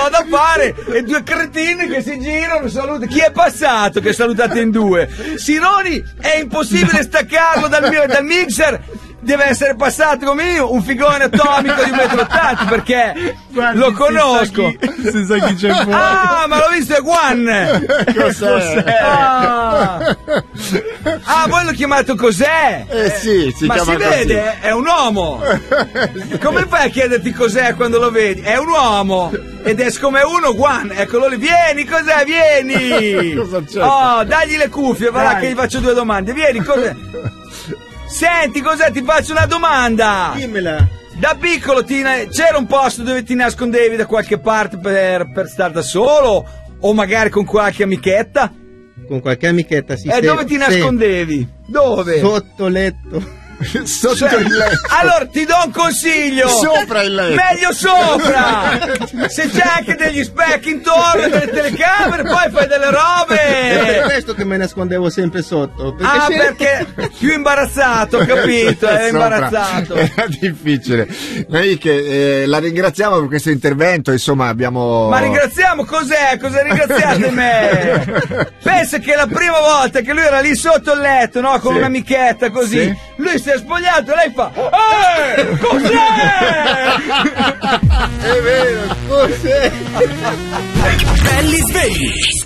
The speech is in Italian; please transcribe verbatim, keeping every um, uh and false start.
ho da fare e due cretini che si girano, salutano. Chi è passato che salutate in due? Sironi è impossibile staccarlo dal, mio, dal mixer. Deve essere passato come io, un figone atomico di un metro e ottanta, perché guardi, lo conosco. Si sa chi c'è fuori. Ah, ma l'ho visto, è Guan. Cos'è? Ah. ah, voi lo chiamate cos'è? Eh sì, si ma chiama si così. vede, è un uomo. Come fai a chiederti cos'è quando lo vedi? È un uomo ed è come uno, Guan. Eccolo lì, vieni, cos'è? Vieni. Cosa c'è? Oh, dagli le cuffie, va là che gli faccio due domande. Vieni, cos'è? Senti, cos'è? Ti faccio una domanda. Dimmela. Da piccolo ti, c'era un posto dove ti nascondevi da qualche parte per, per stare da solo? O magari con qualche amichetta? Con qualche amichetta, sì. E se, dove ti nascondevi? Dove? Sotto letto. Sotto cioè, il letto. Allora ti do un consiglio. Sopra il letto. Meglio sopra. Se c'è anche degli specchi intorno, delle telecamere, poi fai delle robe. È per questo che me nascondevo sempre sotto. Perché ah, se... perché più imbarazzato, capito? È imbarazzato. Era difficile. Noi che eh, la ringraziamo per questo intervento, insomma, abbiamo. Ma ringraziamo cos'è? Cosa ringraziate me? Pensa che la prima volta che lui era lì sotto il letto, no? Con sì. un'amichetta così, sì. Lui si è spogliato e lei fa ehi, cos'è? È vero, cos'è? Belli svegli.